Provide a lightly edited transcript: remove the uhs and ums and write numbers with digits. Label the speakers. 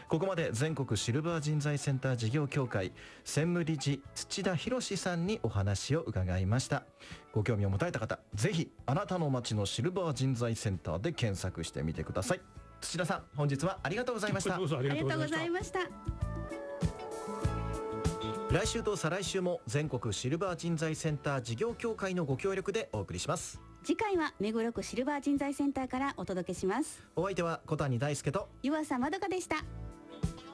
Speaker 1: ここまで全国シルバー人材センター事業協会専務理事土田博さんにお話を伺いました。ご興味を持たれた方、ぜひあなたの街のシルバー人材センターで検索してみてください。土田さん、本日はありがとうございました。
Speaker 2: ありがとうございました。
Speaker 1: 来週と再来週も全国シルバー人材センター事業協会のご協力でお送りします。
Speaker 2: 次回は目黒区シルバー人材センターからお届けします。
Speaker 1: お相手は小谷大輔と
Speaker 2: 湯浅まどかでした。